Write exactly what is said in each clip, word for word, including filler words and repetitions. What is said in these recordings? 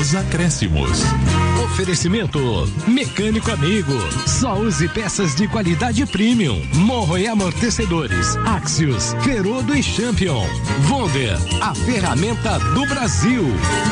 Acréscimos. Oferecimento Mecânico Amigo. Só use peças de qualidade premium. Morro e amortecedores. Axios, Ferodo e Champion. Wonder, a ferramenta do Brasil.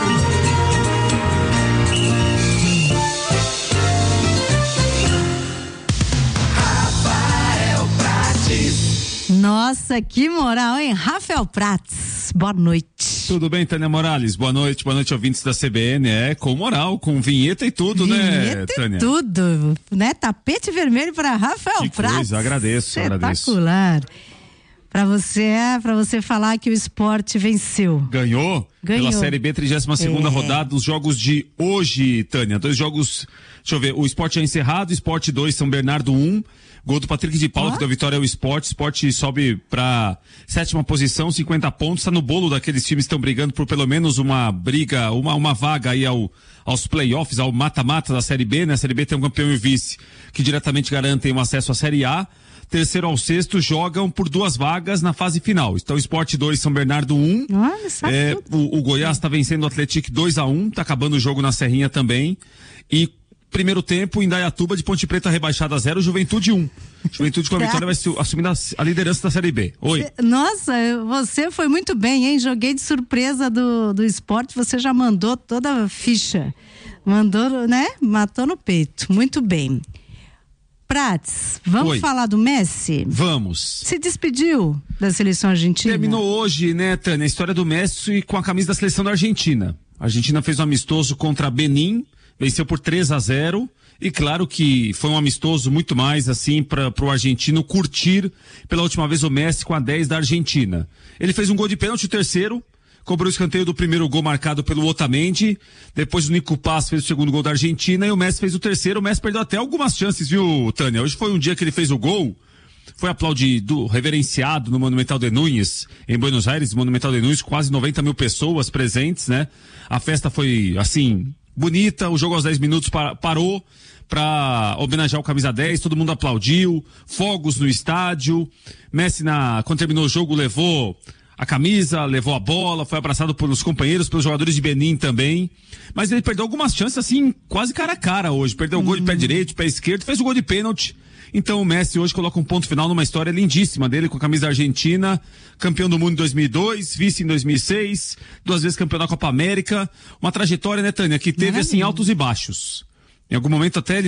Rafael Prates. Nossa, que moral, hein? Rafael Prates, boa noite. Tudo bem, Tânia Morales? Boa noite, boa noite, ouvintes da C B N. É, com moral, com vinheta e tudo, vinheta né, Tânia? E tudo, né? Tapete vermelho para Rafael que Prates. Coisa, agradeço, agradeço. Espetacular. Para você, para você falar que o Sport venceu. Ganhou? Ganhou. Pela Série B, trigésima segunda é. rodada, os jogos de hoje, Tânia. Dois jogos, deixa eu ver, o Sport é encerrado, Sport dois, São Bernardo um. Gol do Patrick de Paula, ah. que deu vitória ao Sport. Sport sobe pra sétima posição, cinquenta pontos, tá no bolo daqueles times que estão brigando por pelo menos uma briga, uma, uma vaga aí ao, aos playoffs, ao mata-mata da Série B, né? A Série B tem um campeão e vice que diretamente garantem um acesso à Série A. Terceiro ao sexto jogam por duas vagas na fase final. Então, Sport dois, São Bernardo um. Olha, é, o, o Goiás está vencendo o Atlético dois a um, tá acabando o jogo na Serrinha também. E primeiro tempo, Indaiatuba de Ponte Preta rebaixada a zero, Juventude um. Juventude com a vitória vai assumir a liderança da Série B. Oi. Nossa, você foi muito bem, hein? Joguei de surpresa do, do Sport, você já mandou toda a ficha. Mandou, né? Matou no peito. Muito bem. Prates, vamos Oi. falar do Messi? Vamos. Se despediu da seleção argentina? Terminou hoje, né, Tânia, a história do Messi com a camisa da seleção da Argentina. A Argentina fez um amistoso contra Benin, venceu por três a zero. E claro que foi um amistoso muito mais assim para o argentino curtir pela última vez o Messi com a dez da Argentina. Ele fez um gol de pênalti, o terceiro. Cobrou o escanteio do primeiro gol marcado pelo Otamendi. Depois o Nico Paz fez o segundo gol da Argentina e o Messi fez o terceiro. O Messi perdeu até algumas chances, viu, Tânia? Hoje foi um dia que ele fez o gol. Foi aplaudido, reverenciado no Monumental de Núñez, em Buenos Aires, Monumental de Núñez, quase noventa mil pessoas presentes, né? A festa foi, assim, bonita. O jogo aos dez minutos par- parou para homenagear o camisa dez, todo mundo aplaudiu, fogos no estádio. Messi, na, quando terminou o jogo, levou a camisa, levou a bola, foi abraçado pelos companheiros, pelos jogadores de Benin também. Mas ele perdeu algumas chances, assim, quase cara a cara hoje. Perdeu o gol de pé direito, pé esquerdo, fez o gol de pênalti. Então o Messi hoje coloca um ponto final numa história lindíssima dele com a camisa argentina, campeão do mundo em dois mil e dois, vice em dois mil e seis, duas vezes campeão da Copa América. Uma trajetória, né, Tânia, que teve, assim, altos e baixos. Em algum momento até ele